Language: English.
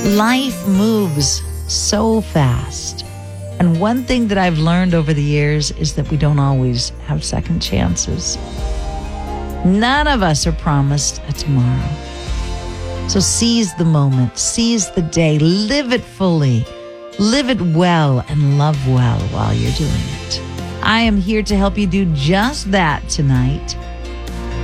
Life moves so fast. And one thing that I've learned over the years is that we don't always have second chances. None of us are promised a tomorrow. So seize the moment, seize the day, live it fully, live it well, and love well while you're doing it. I am here to help you do just that tonight.